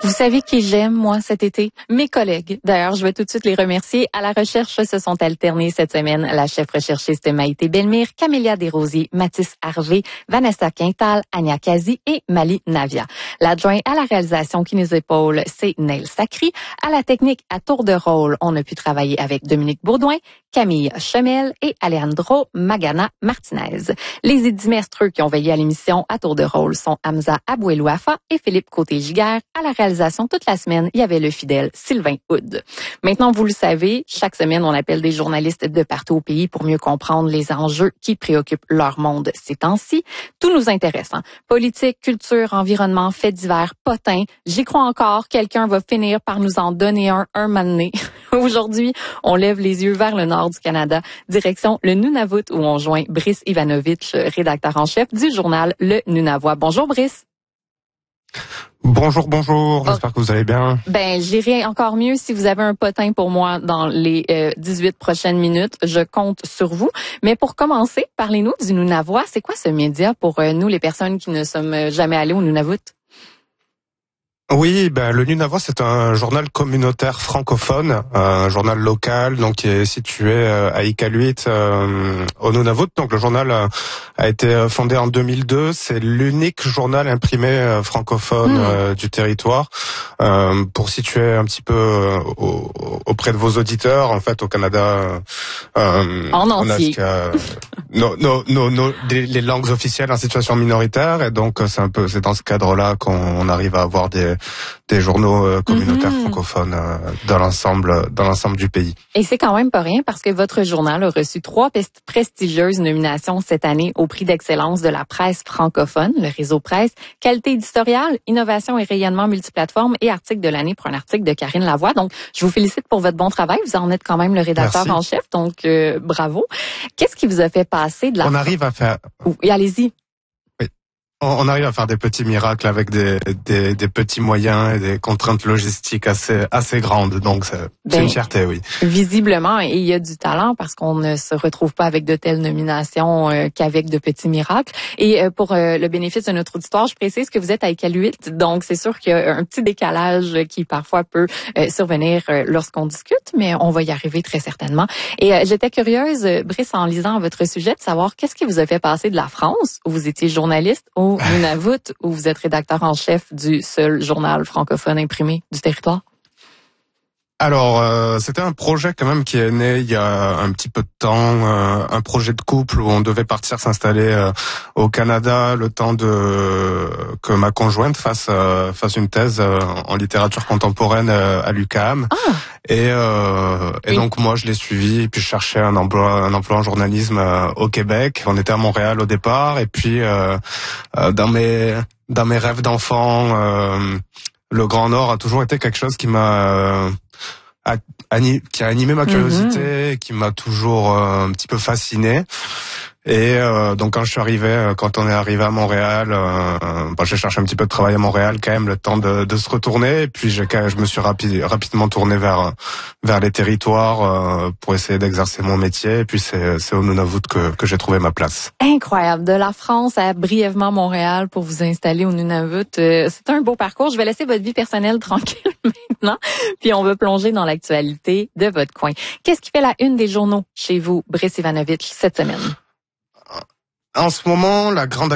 Vous savez qui j'aime, moi, cet été? Mes collègues. D'ailleurs, je vais tout de suite les remercier. À la recherche se sont alternés cette semaine la chef recherchiste Maïté Belmire, Camélia Desrosiers, Mathis Harvey, Vanessa Quintal, Anya Kazi et Mali Navia. L'adjoint à la réalisation qui nous épaule, c'est Neil Sacry. À la technique, à tour de rôle, on a pu travailler avec Dominique Baudouin, Camille Chemel et Alejandro Magana Martinez. Les édimestreux qui ont veillé à l'émission à tour de rôle sont Hamza Abouelouafa et Philippe Côté-Giguère. À la réalisation toute la semaine, il y avait le fidèle Sylvain Houd. Maintenant, vous le savez, chaque semaine, on appelle des journalistes de partout au pays pour mieux comprendre les enjeux qui préoccupent leur monde ces temps-ci. Tout nous intéresse. Politique, culture, environnement, faits divers, potins. J'y crois encore, quelqu'un va finir par nous en donner un moment donné. Aujourd'hui, on lève les yeux vers le nord du Canada, direction le Nunavut où on joint Brice Ivanovitch, rédacteur en chef du journal Le Nunavois. Bonjour Brice. Bonjour, j'espère que vous allez bien. J'irai encore mieux si vous avez un potin pour moi dans les 18 prochaines minutes. Je compte sur vous. Mais pour commencer, parlez-nous du Nunavois. C'est quoi ce média pour nous, les personnes qui ne sommes jamais allées au Nunavut? Oui, le Nunavois, c'est un journal communautaire francophone, un journal local, donc qui est situé à Iqaluit, au Nunavut. Donc le journal a été fondé en 2002. C'est l'unique journal imprimé francophone du territoire. Pour situer un petit peu auprès de vos auditeurs, en fait, au Canada, en entier. Les langues officielles en situation minoritaire, et donc c'est dans ce cadre-là qu'on arrive à avoir des journaux communautaires francophones dans l'ensemble du pays. Et c'est quand même pas rien parce que votre journal a reçu 3 prestigieuses nominations cette année au prix d'excellence de la presse francophone, le réseau presse, qualité éditoriale, innovation et rayonnement multiplateforme et article de l'année pour un article de Karine Lavoie. Donc, je vous félicite pour votre bon travail. Vous en êtes quand même le rédacteur en chef, donc bravo. Qu'est-ce qui vous a fait passer de la... On arrive à faire... Oui, allez-y. On arrive à faire des petits miracles avec des petits moyens et des contraintes logistiques assez grandes. Donc, c'est une fierté, oui. Visiblement, et il y a du talent parce qu'on ne se retrouve pas avec de telles nominations qu'avec de petits miracles. Et pour le bénéfice de notre auditoire, je précise que vous êtes à Iqaluit. Donc, c'est sûr qu'il y a un petit décalage qui parfois peut survenir lorsqu'on discute, mais on va y arriver très certainement. Et j'étais curieuse, Brice, en lisant votre sujet, de savoir qu'est-ce qui vous a fait passer de la France, où vous étiez journaliste, au Nunavut, où vous êtes rédacteur en chef du seul journal francophone imprimé du territoire? Alors, c'était un projet quand même qui est né il y a un petit peu de temps, un projet de couple où on devait partir s'installer au Canada le temps que ma conjointe fasse une thèse en littérature contemporaine à l'UQAM. Et donc moi je l'ai suivi et puis je cherchais un emploi en journalisme au Québec. On était à Montréal au départ et puis dans mes rêves d'enfant, le Grand Nord a toujours été quelque chose qui qui a animé ma curiosité, qui m'a toujours un petit peu fasciné. Et donc quand on est arrivé à Montréal, j'ai cherché un petit peu de travail à Montréal quand même, le temps de se retourner. Et puis je me suis rapidement tourné vers les territoires pour essayer d'exercer mon métier. Et puis c'est au Nunavut que j'ai trouvé ma place. Incroyable, de la France à brièvement Montréal pour vous installer au Nunavut. C'est un beau parcours. Je vais laisser votre vie personnelle tranquille maintenant, puis on va plonger dans l'actualité de votre coin. Qu'est-ce qui fait la une des journaux chez vous, Brice Ivanovitch, cette semaine? En ce moment, la grande